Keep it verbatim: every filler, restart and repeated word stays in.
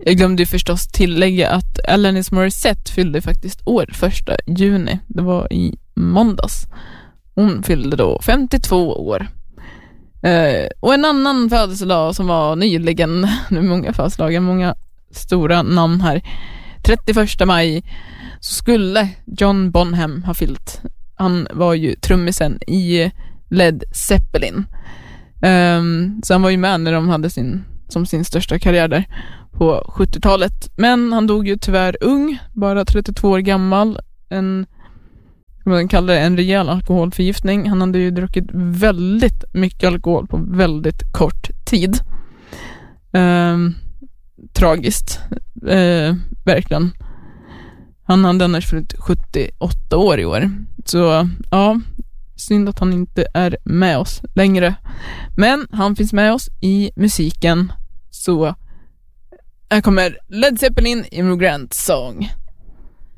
Jag glömde ju förstås tillägga att Alanis Morissette fyllde faktiskt år första juni. Det var i måndags. Hon fyllde då femtiotvå år. Eh, och en annan födelsedag som var nyligen, nu är många födelsedagar, många stora namn här. trettioförsta maj så skulle John Bonham ha fyllt. Han var ju trummisen i Led Zeppelin. Um, så han var ju med när de hade sin, som sin största karriär där på sjuttiotalet. Men han dog ju tyvärr ung, bara trettiotvå år gammal. En, man kallar det en rejäl alkoholförgiftning. Han hade ju druckit väldigt mycket alkohol på väldigt kort tid. Um, tragiskt. Uh, verkligen. Han hade annars fyllt sjuttioåtta år i år. Så ja, synd att han inte är med oss längre. Men han finns med oss i musiken. Så här kommer Led Zeppelin, Immigrant Song.